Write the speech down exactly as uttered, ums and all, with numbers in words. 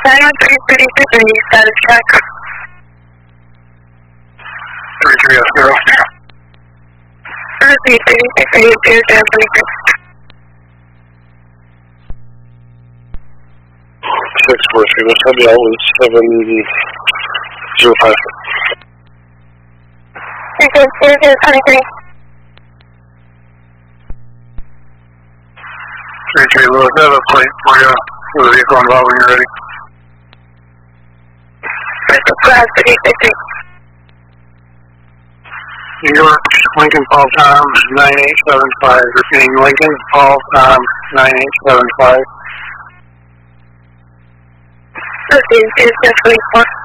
nine one three three three, status check. three three zero. three three three zero zero three three. six four three, what's up, y'all? One seven zero five. three two zero zero twenty-three. three three, Lewis, I have a plate for you with a vehicle involved when you're ready. Class three three three. New York, Lincoln, Paul, Tom, nine eight seven five. Repeating, Lincoln, Paul, Tom, nine eight seven five. This is twenty-four.